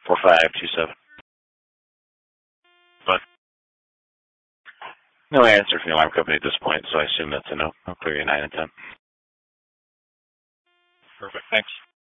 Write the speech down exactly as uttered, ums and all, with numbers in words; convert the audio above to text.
four five two seven. But no answer from the alarm company at this point, so I assume that's a no. I'll clear you nine and ten. Perfect. Thanks.